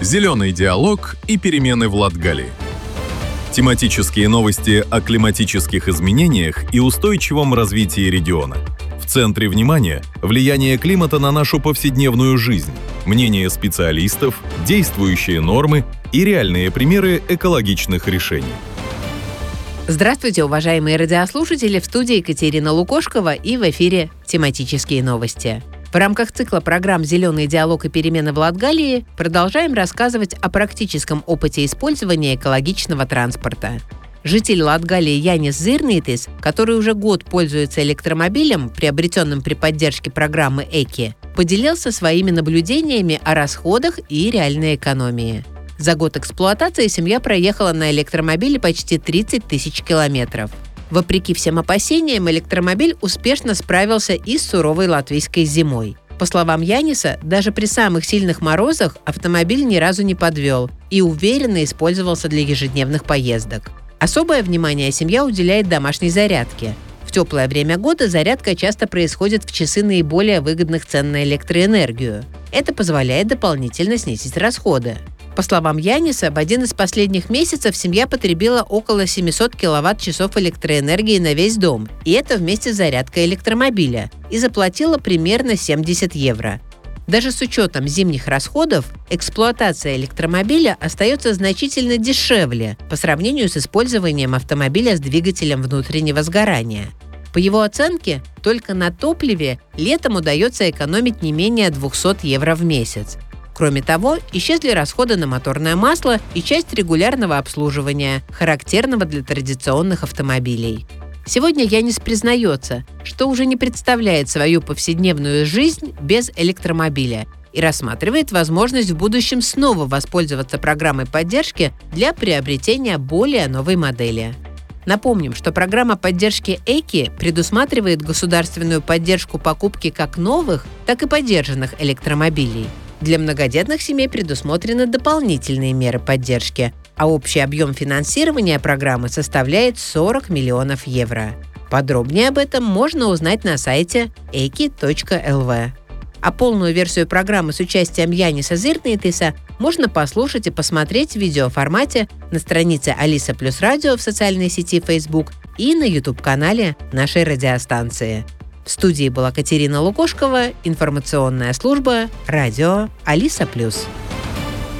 Зеленый диалог и перемены в Латгалии. Тематические новости о климатических изменениях и устойчивом развитии региона. В центре внимания – влияние климата на нашу повседневную жизнь, мнения специалистов, действующие нормы и реальные примеры экологичных решений. Здравствуйте, уважаемые радиослушатели! В студии Екатерина Лукошкова и в эфире «Тематические новости». В рамках цикла программ «Зеленый диалог и перемены в Латгалии» продолжаем рассказывать о практическом опыте использования экологичного транспорта. Житель Латгалии Янис Зирнейтис, который уже год пользуется электромобилем, приобретенным при поддержке программы ЭКИ, поделился своими наблюдениями о расходах и реальной экономии. За год эксплуатации семья проехала на электромобиле почти 30 тысяч километров. Вопреки всем опасениям, электромобиль успешно справился и с суровой латвийской зимой. По словам Яниса, даже при самых сильных морозах автомобиль ни разу не подвел и уверенно использовался для ежедневных поездок. Особое внимание семья уделяет домашней зарядке. В теплое время года зарядка часто происходит в часы наиболее выгодных цен на электроэнергию. Это позволяет дополнительно снизить расходы. По словам Яниса, в один из последних месяцев семья потребила около 700 киловатт-часов электроэнергии на весь дом, и это вместе с зарядкой электромобиля, и заплатила примерно 70 евро. Даже с учетом зимних расходов, эксплуатация электромобиля остается значительно дешевле по сравнению с использованием автомобиля с двигателем внутреннего сгорания. По его оценке, только на топливе летом удается экономить не менее 200 евро в месяц. Кроме того, исчезли расходы на моторное масло и часть регулярного обслуживания, характерного для традиционных автомобилей. Сегодня Янис признается, что уже не представляет свою повседневную жизнь без электромобиля и рассматривает возможность в будущем снова воспользоваться программой поддержки для приобретения более новой модели. Напомним, что программа поддержки ЭКИ предусматривает государственную поддержку покупки как новых, так и подержанных электромобилей. Для многодетных семей предусмотрены дополнительные меры поддержки, а общий объем финансирования программы составляет 40 миллионов евро. Подробнее об этом можно узнать на сайте eki.lv. А полную версию программы с участием Яниса Зирнейтиса можно послушать и посмотреть в видеоформате на странице Алиса Плюс Радио в социальной сети Facebook и на YouTube-канале нашей радиостанции. В студии была Екатерина Лукошкова, информационная служба «Радио Алиса Плюс».